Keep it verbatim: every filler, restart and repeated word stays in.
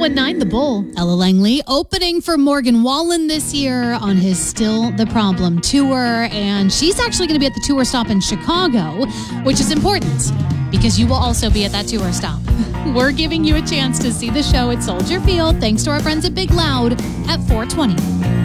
one nine The Bull. Ella Langley opening for Morgan Wallen this year on his Still the Problem tour. And she's actually going to be at the tour stop in Chicago, which is important because you will also be at that tour stop. We're giving you a chance to see the show at Soldier Field thanks to our friends at Big Loud at four twenty.